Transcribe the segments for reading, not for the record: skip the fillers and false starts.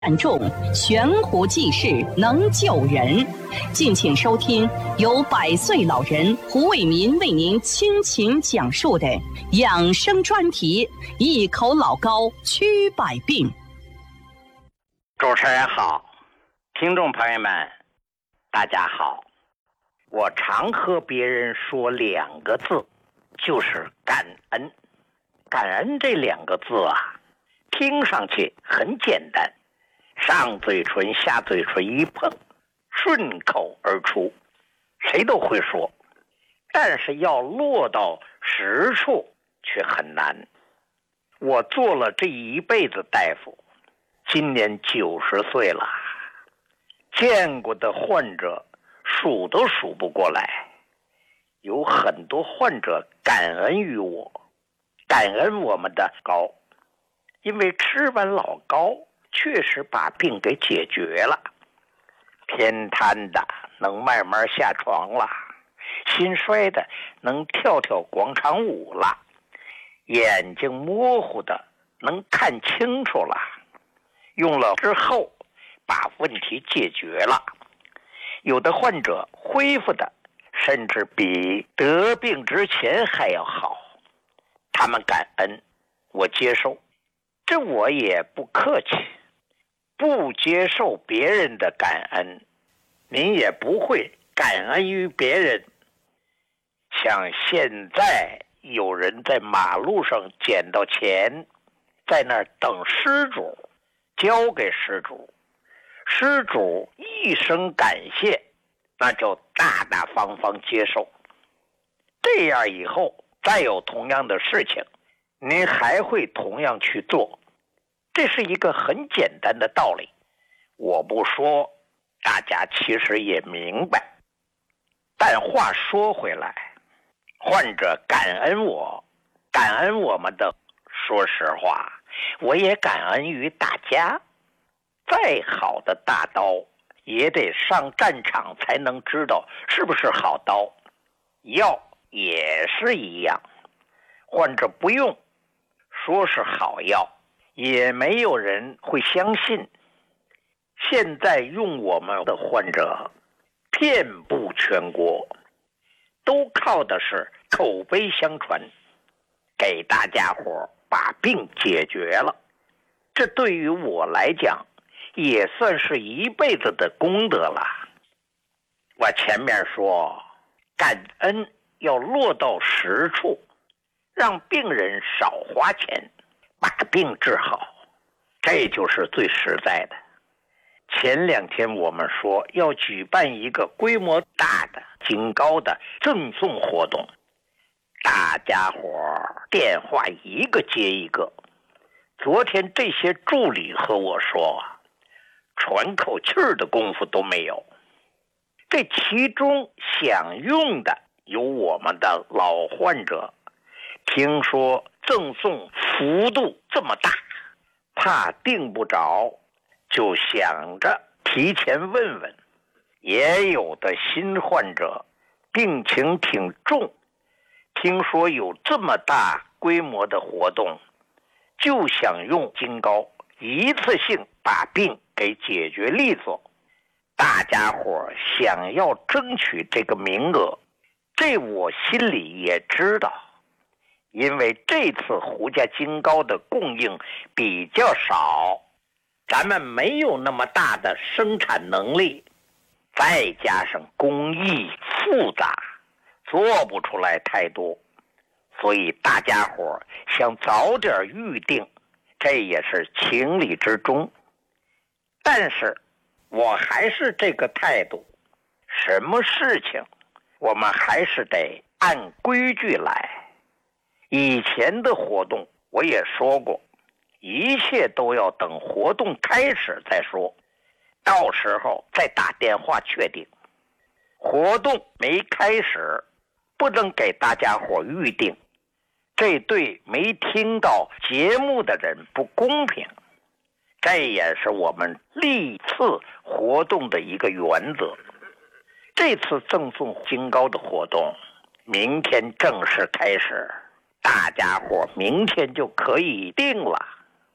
看重，悬壶济世，能救人。敬请收听由100岁老人胡伟民为您倾情讲述的养生专题《一口老高驱百病》。 主持人好，听众朋友们，大家好。我常和别人说2个字，就是感恩。感恩这2个字啊，听上去很简单，上嘴唇下嘴唇一碰，顺口而出，谁都会说，但是要落到实处却很难。我做了这一辈子大夫，今年90岁了，见过的患者数都数不过来。有很多患者感恩于我，感恩我们的膏，因为吃完老膏确实把病给解决了。偏瘫的能慢慢下床了，心衰的能跳跳广场舞了，眼睛模糊的能看清楚了，用了之后把问题解决了。有的患者恢复的甚至比得病之前还要好，他们感恩，我接受，这我也不客气。不接受别人的感恩，您也不会感恩于别人。像现在有人在马路上捡到钱，在那儿等失主，交给失主，失主一声感谢，那就大大方方接受。这样以后再有同样的事情，您还会同样去做。这是一个很简单的道理，我不说，大家其实也明白。但话说回来，患者感恩我，感恩我们的，说实话，我也感恩于大家。再好的大刀也得上战场才能知道是不是好刀，药也是一样，患者不用，说是好药，也没有人会相信。现在用我们的患者遍布全国，都靠的是口碑相传，给大家伙把病解决了。这对于我来讲也算是一辈子的功德了。我前面说感恩要落到实处，让病人少花钱把病治好，这就是最实在的。前2天我们说要举办一个规模大的金膏的赠送活动，大家伙电话一个接一个。昨天这些助理和我说，喘口气儿的功夫都没有。这其中享用的有我们的老患者，听说赠送幅度这么大，怕订不着，就想着提前问问。也有的新患者病情挺重，听说有这么大规模的活动，就想用金膏一次性把病给解决利索。大家伙想要争取这个名额，这我心里也知道，因为这次胡家金膏的供应比较少，咱们没有那么大的生产能力，再加上工艺复杂，做不出来太多，所以大家伙想早点预定，这也是情理之中。但是我还是这个态度，什么事情我们还是得按规矩来。以前的活动我也说过，一切都要等活动开始再说，到时候再打电话确定。活动没开始，不能给大家伙预定，这对没听到节目的人不公平。这也是我们历次活动的一个原则。这次赠送金膏的活动明天正式开始，大家伙明天就可以定了。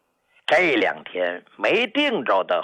这2天没定着的